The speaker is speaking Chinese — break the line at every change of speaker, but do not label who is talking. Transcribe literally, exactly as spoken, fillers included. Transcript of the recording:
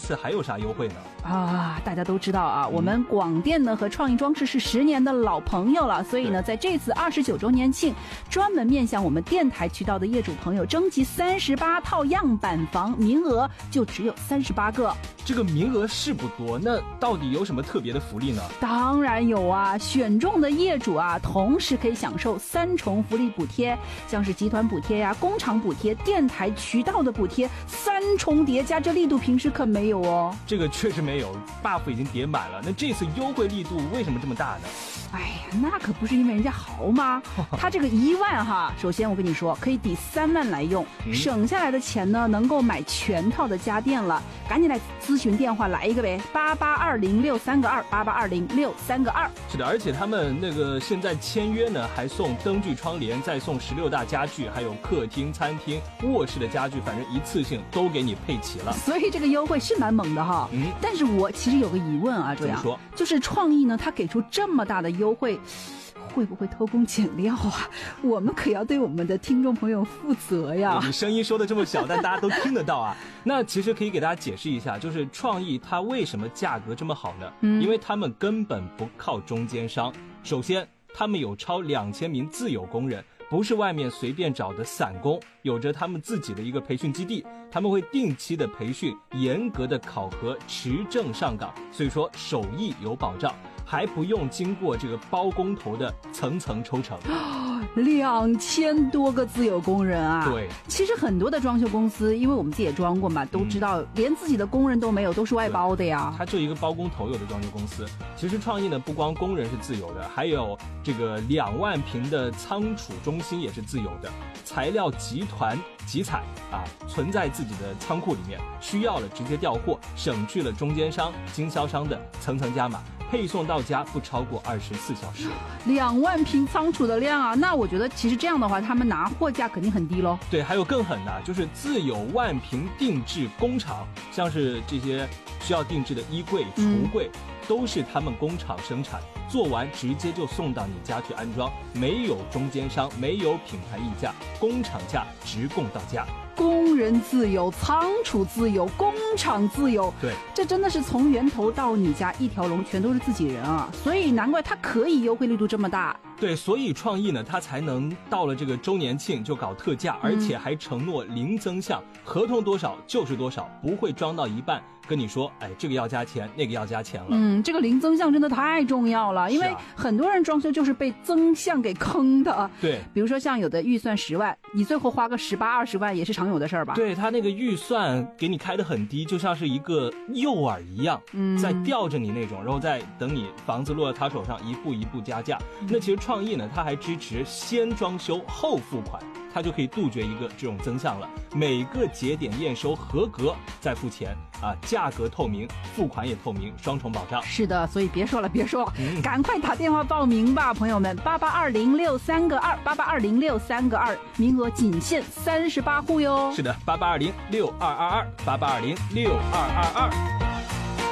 次还有啥优惠呢？
啊，大家都知道啊，我们广电呢和创意装饰是十年的老朋友了，所以呢，在这次二十九周年庆，专门面向我们电台渠道的业主朋友征集三十八套样板房，名额就只有三十八个。
这个名额是不多，那到底有什么特别的福利呢？
当然有啊，选中的业主啊，同时可以享受三重福利补贴，像是集团补贴呀、工厂补贴、电台渠道的补贴，三重叠加，这力度平时可没有哦。
这个确实没有 ，buff 已经叠满了。那这次优惠力度为什么这么大呢？
哎呀，那可不是因为人家豪吗？他这个一万哈，首先我跟你说，可以抵三万来用，嗯、省下来的钱呢，能够买全套的家电了。赶紧来咨询电话来一个呗，八八二零六三个二，八八二零六三个二。
是的，而且他们那个现在签约呢，还送灯具窗帘，再送十六大家具，还有客厅、餐厅、卧室的家具，反正一次性都给你配齐了。
所以这个优惠是蛮猛的哈。嗯，但是我其实有个疑问啊，这样
说，
就是创意呢，他给出这么大的优惠，会不会偷工减料啊？我们可要对我们的听众朋友负责呀。
你声音说的这么小，但大家都听得到啊。那其实可以给大家解释一下，就是创意它为什么价格这么好呢？嗯，因为他们根本不靠中间商。首先，他们有超两千名自有工人，不是外面随便找的散工，有着他们自己的一个培训基地，他们会定期的培训，严格的考核，持证上岗，所以说手艺有保障，还不用经过这个包工头的层层抽成。
两千多个自有工人啊！
对，
其实很多的装修公司，因为我们自己也装过嘛，都知道、嗯、连自己的工人都没有，都是外包的呀。
他就一个包工头有的装修公司。其实创意呢，不光工人是自有的，还有这个两万平的仓储中心也是自有的，材料集团集采啊，存在自己的仓库里面，需要了直接调货，省去了中间商、经销商的层层加码。配送到家不超过二十四小时，
两万平仓储的量啊！那我觉得其实这样的话，他们拿货价肯定很低咯。
对，还有更狠的，就是自有万平定制工厂，像是这些需要定制的衣柜、橱柜，嗯、都是他们工厂生产，做完直接就送到你家去安装，没有中间商，没有品牌溢价，工厂价直供到家。
工人自由，仓储自由，工厂自由，
对，
这真的是从源头到你家一条龙全都是自己人啊，所以难怪它可以优惠力度这么大。
对，所以创意呢，它才能到了这个周年庆就搞特价，而且还承诺零增项，嗯、合同多少就是多少，不会装到一半跟你说，哎，这个要加钱，那个要加钱了。
嗯，这个零增项真的太重要了，因为很多人装修就是被增项给坑的。
对，
比如说像有的预算十万，你最后花个十八二十万也是常有的事儿吧？
对，他那个预算给你开得很低，就像是一个诱饵一样，嗯，在吊着你那种，然后再等你房子落到他手上，一步一步加价。嗯、那其实创意呢，它还支持先装修后付款。它就可以杜绝一个这种增项了，每个节点验收合格再付钱啊，价格透明，付款也透明，双重保障。
是的，所以别说了别说了，嗯、赶快打电话报名吧，朋友们，八八二零六三个二，八八二零六三个二，名额仅限三十八户哟。
是的，八八二零六二二二，八八二零六二二二。